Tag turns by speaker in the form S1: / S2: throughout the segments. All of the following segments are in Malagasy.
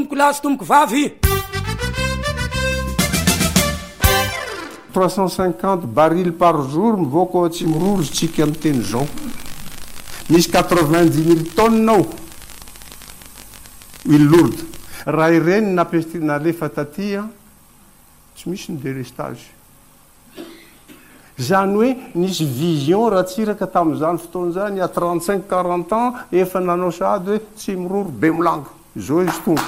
S1: tomboko lahy sy tomboko vavy
S2: 350 barils par jour mivoaka ao tsy mirorotsika amin'ny teny zao misy 90 000 tonnes ao huile lourde raha ireny nalefa tatia tsy misy ny délestage zany hoe nisy vision raha tsiraka tamin'izany fotoana zany a 35-40 ans efa nanao sady hoe tsy miroro be milanga zao izy tonga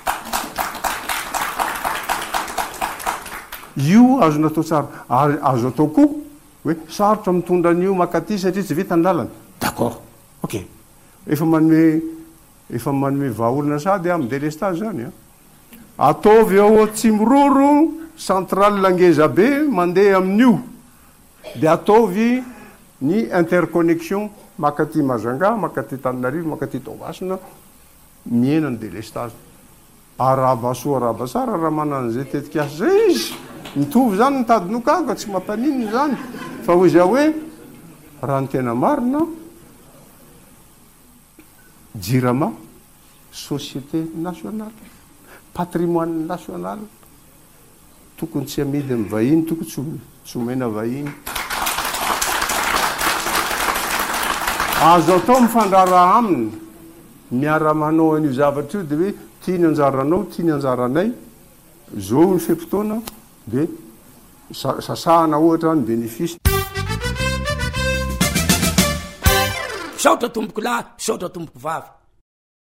S2: io azo natao tsara azo atao koa hoe sarotra mitondra an'io makaty satria tsy vita ny lalany d'accord ok efa manome vahaolona sady amin'ny délestage zany ataovy ao tsy miroro centrale langeza be mandeha amin'io de ataovy ny interconnexion makaty Majunga makaty Tananarivo makaty Toamasina miena ny délestage arabasoa arabasara raha manan'izay tetikasa zay izy mitovy zany nitadinokaka tsy mampanininy zany fa hoy za hoe raha ny tena marina jirama société nationale patrimoine national tokony tsy amidy amin'ny vahiny tokony tsy omena vahiny azo atao mifandrara aminy miara manao an'io zavatra io de hoe tiany anjaranao tiany anjaranay zao ny fempotoana de sasahana ohatra ny bénéfice
S1: saotra tomboko lahy saotra tomboko vavy